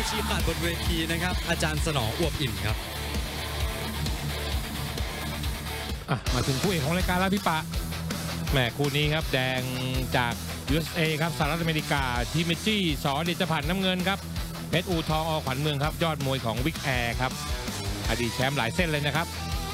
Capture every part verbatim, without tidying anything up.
ชี้ขาดบนเวทีนะครับอาจารย์สนองอวบอิ่มครับมาถึงคู่เอกของรายการแล้วพี่ปะแหมคู่นี้ครับแดงจาก ยู เอส เอ ครับสหรัฐอเมริกาทีเมจี้สอเดชพันธ์น้ำเงินครับเพชรอูทองอขวัญเมืองครับยอดมวยของวิกแอร์ครับอดีตแชมป์หลายเส้นเลยนะครับ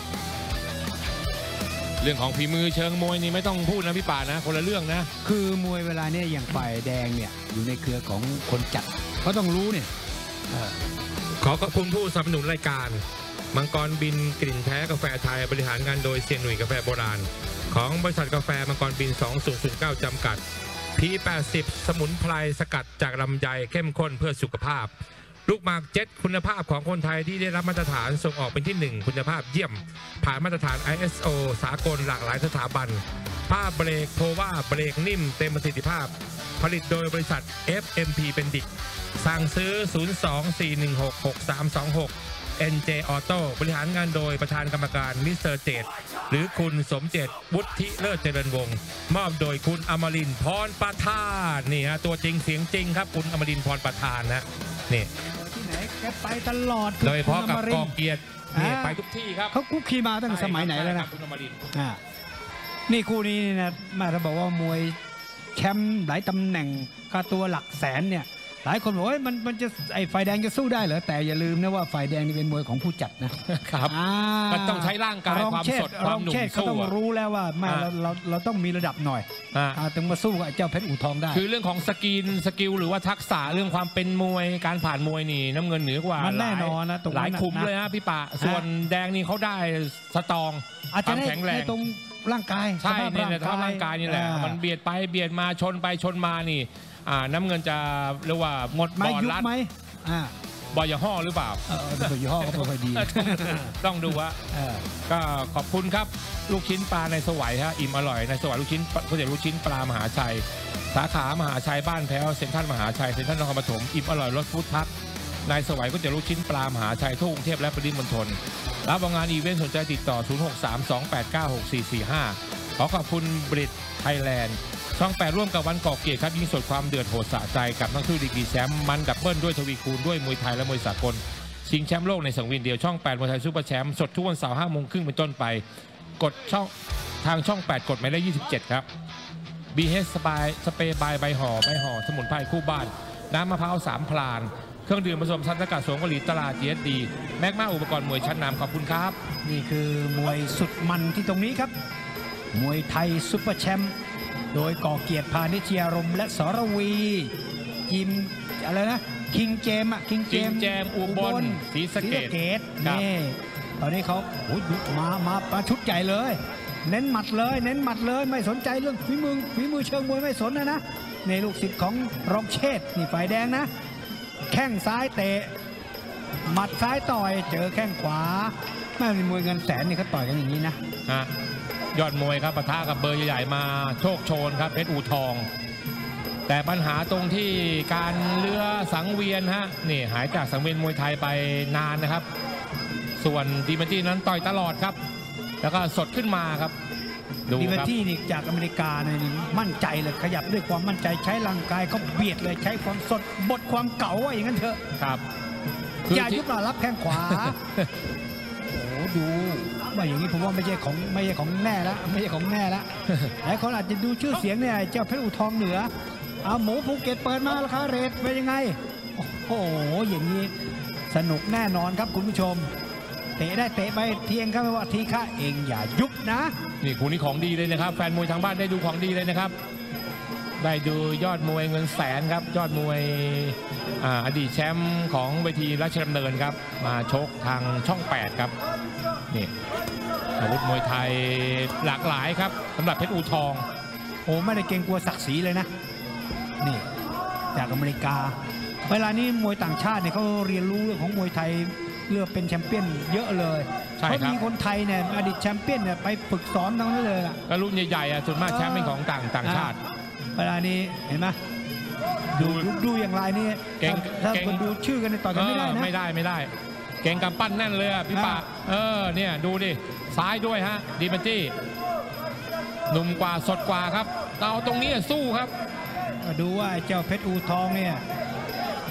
เรื่องของฝีมือเชิงมวยนี่ไม่ต้องพูดนะพี่ป่านะคนละเรื่องนะคือมวยเวลาเนี่ยอย่างฝ่ายแดงเนี่ยอยู่ในเครือของคนจัดเขาต้องรู้เนี่ยขอขอบคุณผู้สนับสนุนรายการมังกรบินกลิ่นแท้กาแฟไทยบริหารงานโดยเซียนหนุ่ยกาแฟโบราณของบริษัทกาแฟมังกรบินสองพันเก้าจำกัด พี แปดสิบ สมุนไพรสกัดจากลำไยเข้มข้นเพื่อสุขภาพลูกหมากเจ็ตคุณภาพของคนไทยที่ได้รับมาตรฐานส่งออกเป็นที่หนึ่งคุณภาพเยี่ยมผ่านมาตรฐาน ไอ เอส โอ สากลหลากหลายสถาบันผ้าเบรกโพว่าเบรกนิ่มเต็มประสิทธิภาพผลิตโดยบริษัท เอฟ เอ็ม พี เป็นดิกสั่งซื้อ ศูนย์ สอง สี่ หนึ่ง หก หก สาม สอง หก เอ็น เจ Auto บริหารงานโดยประธานกรรมการมิสเตอร์เจตหรือคุณสมเจตวุฒิเลิศเจริญวงศ์มอบโดยคุณอมรินทร์พรประธานนี่ฮะตัวจริงเสียงจริงครับคุณอมรินทร์พรประธานนะนี่ที่ไหนแกไปตลอดโดยเฉพาะกับกองเกียรตินี่ไปทุกที่ครับเขาคุกคีมาตั้งสมัยไหนแล้วนะคุณอมรินทร์นี่คู่นี้นะมาถ้าบอกว่ามวยแชมป์หลายตำแหน่งค่าตัวหลักแสนเนี่ยหลายคนบอกว่ามันมันจะไอ้ฝ่ายแดงจะสู้ได้เหรอแต่อย่าลืมนะว่าฝ่ายแดงนี่เป็นมวยของผู้จัดนะครับมันต้องใช้ร่างกายความสดความหนุ่มสู้เขาต้องรู้แล้วว่าไม่เราเราเราต้องมีระดับหน่อยถึงมาสู้กับเจ้าเพชรอู่ทองได้คือเรื่องของสกิลสกิลหรือว่าทักษะเรื่องความเป็นมวยการผ่านมวยนี่น้ำเงินเหนือกว่ามันแน่นอนนะหลายขุมเลยฮะพี่ปะส่วนแดงนี่เขาได้สตองความแข็งแรงตรงร่างกายใช่นี่แหละท่าร่างกายนี่แหละมันเบียดไปเบียดมาชนไปชนมานี่อ่าน้ำเงินจะเรียกว่าหมดบอลรัดไหมอ่าบอลย่ห่อหรือเปล่าเออบอลย่ห่อก็ไม่ค่อยดีต้องดูว่าก็ขอบคุณครับลูกชิ้นปลาในสวัยฮะอิ่มอร่อยในสวัยลูกชิ้นก๋วยเตี๋ยวลูกชิ้นปลามหาชัยสาขามหาชัยบ้านแพ้วเซ็นทรัลมหาชัยเซ็นทรัลนครปฐมอิ่มอร่อยรสฟู้ดทักในสวัยก๋วยเตี๋ยวลูกชิ้นปลามหาชัยทั่วกรุงเทพและปริมณฑลรับงานอีเวนต์สนใจติดต่อศูนย์ หก สาม สอง แปด เก้า หก สี่ สี่ ห้าขอขอบคุณบริษัทไทยแลนด์ช่องแปดร่วมกับวันก่อเกียรติครับยิงสดความเดือดโหดสะใจกับนักสู้ดีกรีแชมป์มันดับเบิลด้วยทวีคูณด้วยมวยไทยและมวยสากลชิงแชมป์โลกในสังเวียนเดียวช่องแปดมวยไทยซูเปอร์แชมป์สดทุกวันเสาร์ห้าโมงครึ่งเป็นต้นไปกดช่องทางช่องแปดกดหมายเลขยี่สิบเจ็ดครับ บี เอช สปายสเปรย์บายใบห่อใบห่อสมุนไพรคู่บ้านน้ำมะพร้าวสามพลานเครื่องดื่มผสมสันสกัดสวงกะหรี่ตลาด จี เอส ดี แมกมาอุปกรณ์มวยชั้นนำขอบคุณครับนี่คือมวยสุดมันที่ตรงนี้ครับมวยไทยซุปเปอร์แชมป์โดยก่อเกียรติพาณิชยารมและสรวีจิมอะไรนะคิงเจมอะคิงเจมแจมอุบลศรีสะเกษนี่ตอนนี้เขาโอ้ยมามามาชุดใหญ่เลยเน้นหมัดเลยเน้นหมัดเลยไม่สนใจเรื่องฝีมือฝีมือเชิงมวยไม่สนนะนะในลูกศิษย์ของรองเชษนี่ฝ่ายแดงนะแข้งซ้ายเตะหมัดซ้ายต่อยเจอแข้งขวาแม่เป็นมวยเงินแสนนี่เขาต่อยกันอย่างนี้นะยอดมวยครับปะทะกับเบอร์ใหญ่ๆมาโชคโชนครับเพชรอู่ทองแต่ปัญหาตรงที่การเลือสังเวียนฮะนี่หายจากสังเวียนมวยไทยไปนานนะครับส่วนดีมาตี้นั้นต่อยตลอดครับแล้วก็สดขึ้นมาครับดีมาตี้นี่จากอเมริกาเนี่ยมั่นใจเลยขยับด้วยความมั่นใจใช้ร่างกายเขาเบียดเลยใช้ความสดบทความเก่าว่าอย่างนั้นเถอะครับอย่ายุบหล่ารับแข้งขวาโอ้ดูว่าอย่างนี้ผมว่าไม่ใช่ของไม่ใช่ของแน่แล้วไม่ใช่ของแน่แล้วหลายคนอาจจะดูชื่อเสียงเนี่ยเจ้าเพชรอู่ทองเหนือเอาหมูภูเก็ตเปิดมาราคาเรทเป็นยังไงโอ้โหอย่างนี้สนุกแน่นอนครับคุณผู้ชมเตะได้เตะไปเทียงครับว่าทีค่าเองอย่ายุบนะนี่คู่นี้ของดีเลยนะครับแฟนมวยทางบ้านได้ดูของดีเลยนะครับได้ดูยอดมวยเงินแสนครับยอดมวยอดีตแชมป์ของเวทีราชดำเนินครับมาชกทางช่องแปดครับนี่อาวุธมวยไทยหลากหลายครับสำหรับเพชรอู่ทองโอ้ไม่ได้เกรงกลัวศักดิ์ศรีเลยนะนี่จากอเมริกาเวลานี้มวยต่างชาติเนี่ยเขาเรียนรู้เรื่องของมวยไทยเลือกเป็นแชมเปี้ยนเยอะเลยเพราะมีคนไทยเนี่ยอดีตแชมเปี้ยนเนี่ยไปฝึกสอนทั้งนั้นเลยก็รุ่นใหญ่ๆอ่ะส่วนมากแชมป์เป็นของต่างต่างชาติเวลานี้เห็นไหมดูดูอย่างไรนี่ถ้าคนดูชื่อกันในต่อกันไม่ได้นะไม่ได้ไม่ได้เก่งกำปั้นแน่นเลยอ่ะพี่ป่าเออเนี่ยดูดิซ้ายด้วยฮะดีมันจี้หนุ่มกว่าสดกว่าครับเอาตรงนี้สู้ครับดูว่าเจ้าเพชรอู่ทองเนี่ยจ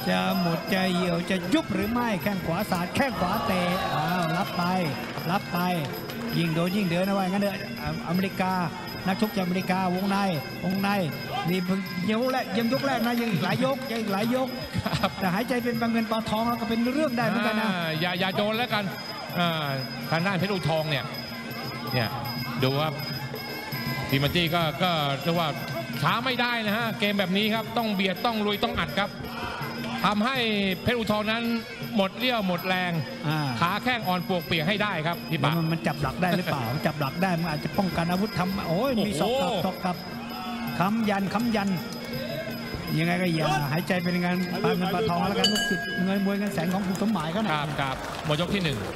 จะหมดจะเหี่ยวจะยุบหรือไม่แข้งขวาสาดแข้งขวาเตะอ้าวรับไปรับไปยิ่งโดนยิ่งเดินนะว่างั้นเถอะอเมริกานักชกจากอเมริกาวงในวงในนี่เพิ่งยกแรกยังยกแรกนะยังอีกหลายยกยังอีกหลายยกแต่หายใจเป็นบางเงินปลาทองแล้วก็เป็นเรื่องได้เหมือนกันนะอ่าอย่าอย่าโดนแล้วกันอ่าทางด้านเพชรอุทองเนี่ยเนี่ยดูว่าทีมตี้ก็ก็เรียกว่าช้าไม่ได้นะฮะเกมแบบนี้ครับต้องเบียดต้องลุยต้องอัดครับทำให้เพชรอุทองนั้นหมดเรี่ยวหมดแรงอ่าขาแข้งอ่อนปวกเปียกให้ได้ครับพี่แล้ปะวมันมันจับหลักได้หรือเปล่า จับหลักได้มันอาจจะป้องกันอาวุธทำโอ้ยมีศอกกลับโอ้โหศอกกลับค้ำยันค้ำยันยังไงก็อย่าหายใจเป็นงานปลาเงินปลาทองแล้วกันลูกศิษย์เงินมวยเงินแสนของคุณสมหมายเขาคนะรับครับหมดยกที่หนึ่ง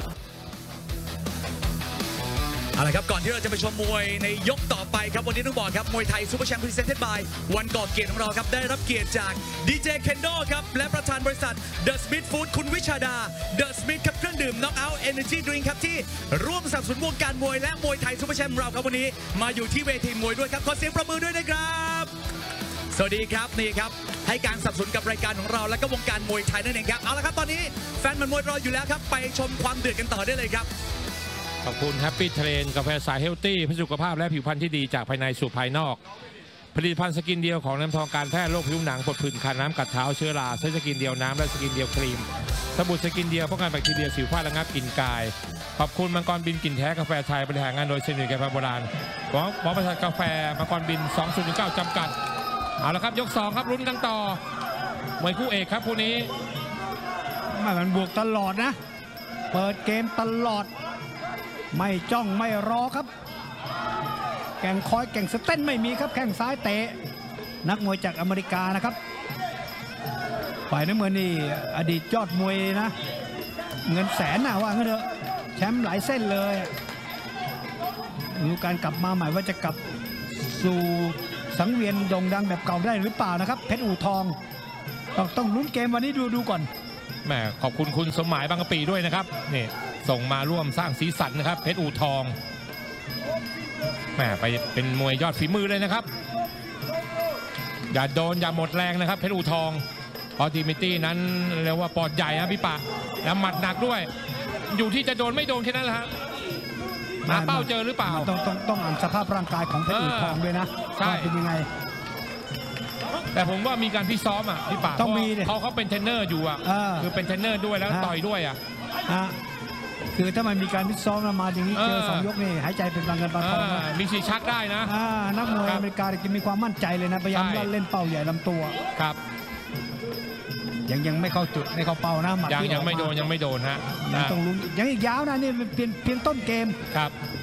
เอาละครับก่อนที่เราจะไปชมมวยในยกต่อไปครับวันนี้ต้องบอกครับมวยไทยซูเปอร์แชมป์พรีเซนต์บายวันก่อเกียรติของเราครับได้รับเกียรติจากดีเจเคนโดครับและประธานบริษัท The Smith Food คุณวิชาดา The Smith ครับเครื่องดื่ม Knockout Energy Drink ครับที่ร่วมสนับสนุนวงการมวยและมวยไทยซูเปอร์แชมป์ของเราครับวันนี้มาอยู่ที่เวทีมวยด้วยครับขอเสียงประมือด้วยนะครับสวัสดีครับนี่ครับให้การสนับสนุนกับรายการของเราและก็วงการมวยไทยนั่นเองครับเอาละครับตอนนี้แฟนมันมวยรออยู่แล้วครับไปชมความเดือดกันต่อได้เลยครับขอบคุณแฮปปี้เทรนกาแฟสายเฮลตี้เพื่อสุขภาพและผิวพรรณที่ดีจากภายในสู่ภายนอก ผลิตภัณฑ์สกินเดียวของน้ำทองการแพทย์โรคผิวหนังปวดผื่นคันน้ำกัดเท้าเชื้อราใช้สกินเดียวน้ำและสกินเดียวครีมสบู่สกินเดียวป้องกันแบคทีเรียสิวพาดระงับกลิ่นกายขอบคุณมังกรบินกลิ่นแท้กาแฟไทยบริหารงานโดยเซนิกาแฟโบราณของหมอประสาทกาแฟมังกรบินสองศูนย์หนึ่งเก้าจำกัดเอาละครับยกสองครับลุ้นกันต่อมวยคู่เอกครับคู่นี้ไม่มันบวกตลอดนะ เปิดเกมตลอดไม่จ้องไม่รอครับ แก่งคอยแก่งสเต้นไม่มีครับแข้งซ้ายเตะนักมวยจากอเมริกานะครับฝ่ายน้ำเงินนี่อดีตยอดมวยนะ เงินแสนนะว่างั้นเถอะแชมป์หลายเส้นเลยดูการกลับมาใหม่ว่าจะกลับสู่สังเวียนโด่งดังแบบเก่าได้หรือเปล่านะครับเพชรอู่ทองต้องต้องลุ้นเกมวันนี้ดูดูก่อนแหมขอบคุณคุณสมหมายบางกะปิด้วยนะครับนี่ส่งมาร่วมสร้างสีสันนะครับเพชรอู่ทองแหมไปเป็นมวยยอดฝีมือเลยนะครับอย่าโดนอย่าหมดแรงนะครับเพชรอู่ทองออติมิตี้นั้นเรียกว่าปอดใหญ่นะพี่ปะแล้วหมัดหนักด้วย อยู่ที่จะโดนไม่โดนแค่นั้นแหละฮะหาเป้าเจอหรือเปล่าต้องต้องต้องอ่านสภาพร่างกายของเพชรอู่ทองด้วยนะใช่ว่าเป็นยังไงแต่ผมว่ามีการพิซ้อมอ่ะพี่ปะต้องมีดิเขาเขาเป็นเทรนเนอร์อยู่อ่ะเออคือเป็นเทรนเนอร์ด้วยแล้วฮะต่อยด้วยอ่ะฮะคือถ้ามันมีการพิตซ้อมมาอย่างนี้เออเจอสองยกนี่หายใจเป็นบางเงินบางทองนะอ่ามีสีชักได้นะอ่านักมวยครับอเมริกาจะมีความมั่นใจเลยนะพยายามใช่เล่นเป้าใหญ่ลำตัวครับยังยังไม่เข้าจุดไม่เข้าเป้านะหมัดยังที่ยังไม่ออกาโดนยังไม่โดนฮะยังอ่าต้องลุ้นยังอีกยาวนะนี่เป็นเพียงเพียงต้นเกมครับ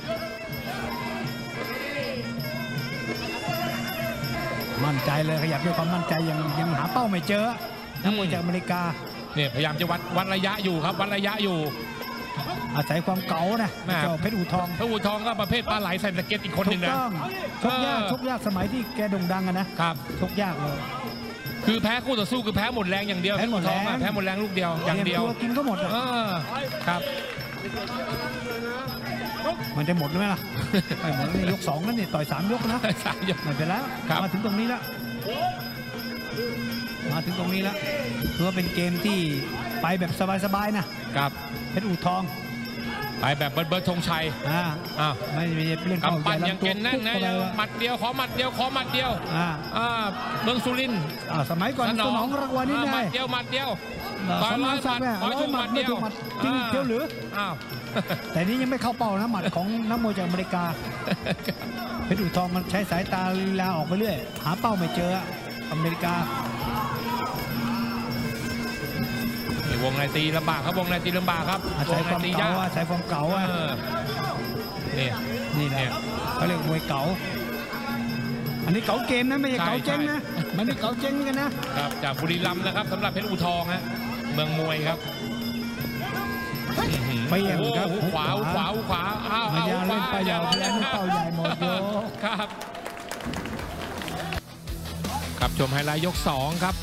มั่นใจเลยขยับด้วยความมั่นใจยังยังหาเป้าไม่เจอนักมวยจากอเมริกาเนี่ยพยายามจะวัดวัดระยะอยู่ครับวัดระยะอยู่อาศัยความเก๋านะแม่เจ้าเพชรอู่ทองพระอูทองก็ประเภทปลาไหลใส่สเก็ตอีกคนหถูนึ่กงนะต้องชกยากเออชกยากสมัยที่แกโด่งดังอะนะครับ ชกยากเลยคือแพ้คู่ต่อสู้คือแพ้หมดแรงอย่างเดียวแพ้หมดแรงเพชอูทออะแพ้หมดแรงลูกเดียวอย่างเดียวตัวกินก็หมดอะเออครับมันจะหมดไหมล่ะ ไม่หมดนี่ยกสองแล้วนี่ต่อยสามยกนะสามยกไม่เป็นแล้วครับมาถึงตรงนี้แล้วมาถึงตรงนี้แล้วถือว่าเป็นเกมที่ไปแบบสบายๆนะครับ เพชรอู่ทองไปแบบเบิร์ดเบิร์ดธงชัยอ่าอ้าวไม่มีเล่นเป้ากำใหปั้ญ่นยังลำตัวเก่นแน่นนะปุ๊บเข้าไปหมัดเดียวขอหมัดเดียวขอหมัดเดียวอ่าอ่าเมืองสุรินทร์อ่าสมัยก่อนสนองรางวัลนี่อ่าหไงมัดเดียวหมัดเดียวสอนรามศักดิ์เนี่ยร้อยร้อยถูกหหมัมัดดไม่เดียวถูกหมัดจริงเที่ยวหรืออ้าวแต่นี้ยังไม่เข้าเป้านะหมัดของนักมวยจากอเมริกาเพชรอู่ทองมันใช้สายตาลีลาออกไปเรื่อยหาเป้าไม่เจออเมริกานี่วงในตีลำบากครับวงในตีลำบากครับอาศัยวงความในตีเก่ายากอาศัยความเก่าอ่ะเออนี่นี่แหเนี่ละยเขาเรียกมวยเก่าอันนี้เก่าเกมนะไม่ใช่ใช่เก่าเจ๊งนะใช่มันนี่เก่าเจ๊งกันนะครับจากบุรีรัมย์นะครับสำหรับเพชรอูทองฮะเมืองมวยครับไปอย่างโอ้ครับโหขวาขวาขวาอ้าวมาเอายาวขเล่วานเป้าใหญ่อย่เล่นเป้าใหญ่หมดโยครับครับชมไฮไลท์ยกสองครับ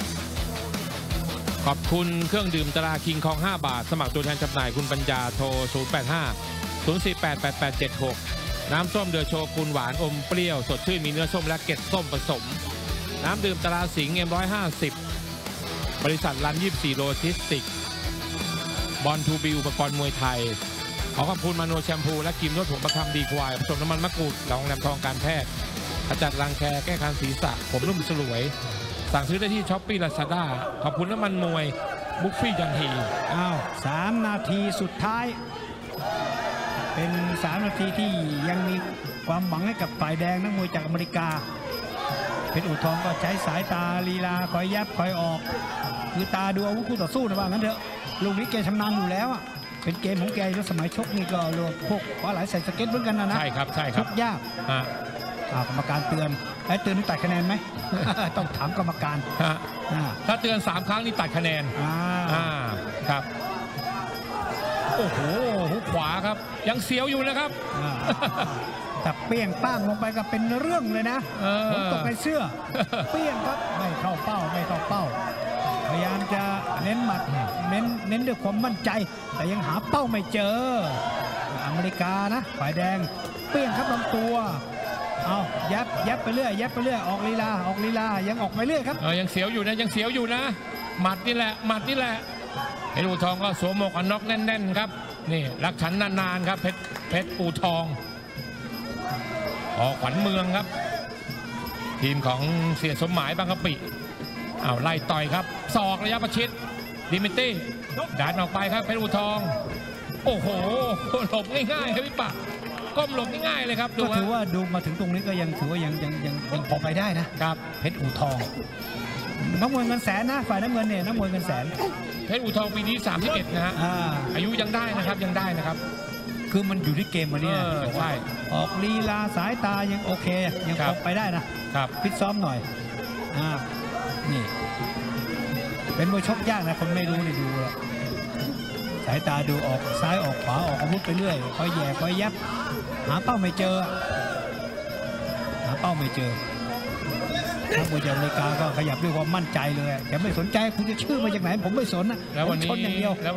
ขอบคุณเครื่องดื่มตราคิงคองห้าบาทสมัครตัวแทนจำหน่ายคุณปัญญาโทรศูนย์ แปด ห้า ศูนย์ สี่ แปด แปด แปด เจ็ด หกน้ำส้มเดือโชกุนหวานอมเปรี้ยวสดชื่นมีเนื้อส้มและเกล็ดส้มผสมน้ำดื่มตราสิงห์เอ็มร้อยห้าสิบบริษัทรันยี่สิบสี่โลจิสติกบอลทูบีอุปกรณ์มวยไทยขอขอบคุณมาโนแชมพูและครีมนวดผมประคำดีควายผสมน้ำมันมะกรูดรองน้ำทองการแพทย์ขจัดรังแคแก้คันศีรษะผมนุ่มสลวยสั่งซื้อได้ที่ช้อปปี้ลาซาด้าขอบคุณน้ำมันมวยบุฟฟี่ยันทีอ้าวสามนาทีสุดท้าย เป็นสามนาทีที่ยังมีความหวังให้กับฝ่ายแดงนักมวยจากอเมริกาเพชรอู่ทองก็ใช้สายตาลีลาคอยยับคอยออกคือตาดูอาวุธคู่ต่อสู้นะว่างั้นเถอะลูกนี้แกชำนาญอยู่แล้วอะเป็นเกมของแกแล้วสมัยชกนี่ก็รวมพวกปลาไหลใส่สเก็ตเหมือนกันนะนะใช่ครับใช่คชรับกยากฮะอ้าวกรรมการเตือนไอ้เตือนนี่ตัดคะแนนไหม ต้องถามกรรมการฮะอ่าถ้าเตือนสามครั้งนี่ตัดคะแนนอ่าอ่าครับโอ้โหหุกขวาครับยังเสียวอยู่นะครับอ่าแต่เปี้ยงป้างลงไปก็เป็นเรื่องเลยนะเออผมตกในเสื้อ เปี้ยงครับไม่เข้าเป้าไม่เข้าเป้า พยายามจะเน้นหมัดเน้นเน้นด้วยความมั่นใจ แต่ยังหาเป้าไม่เจอ อเมริกานะฝ่ายแดงเปี้ยงครับลำตัวเอายับยับไปเรื่อยยับไปเรื่อยออกลีลาออกลีลายังออกไปเรื่อยครับเออยังเสียวอยู่นะยังเสียวอยู่นะหมัดนี่แหละหมัดนี่แหละเพชรอู่ทองก็สวมหมวกกันน็อกแน่นๆครับนี่รักฉันนานๆครับเพชรเพชรอู่ทองออกขวัญเมืองครับ ทีมของเสียสมหมายบางกะปิเอาไล่ต่อยครับศอกระยะประชิดดิมิตี้ดันออกไปครับเพชรอู่ทองโอ้โหหลบง่ายๆครับพี่ปะก้มหลบง่ายๆเลยครับดูก็ถือว่าดูมาถึงตรงนี้ก็ยังถือว่ายังยังยังยังพอไปได้นะครับ เพชรอู่ทองนักมวยเงินแสนนะฝ่ายน้ำเงินเนี่ยนักมวยเงินแสนเพชรอู่ทองปีนี้สามสิบเอ็ดนะฮะอ่าอายุยังได้นะครับยังได้นะครับคือมันอยู่ที่เกมวันนี้นะเออบอกว่าใช่ออกลีลาสายตายังโอเคยังครัพบอไปได้นะครับ ฟิตซ้อมหน่อยอ่านี่ เป็นมวยชกยากนะคนไม่รู้นี่ดูเลยสายตาดูออกซ้ายออกขวาออกอาวุธไปเรื่อยคอยแย่คอยยับหาเป้าไม่เจอ หาเป้าไม่เจอนักมวยจากอเมริกาก็ขยับด้วยความมั่นใจเลยแกไม่สนใจคุณจะชื่อมาจากไหนผมไม่สนนะแล้ววันผมชนี้นอย่างเดียวแล้ว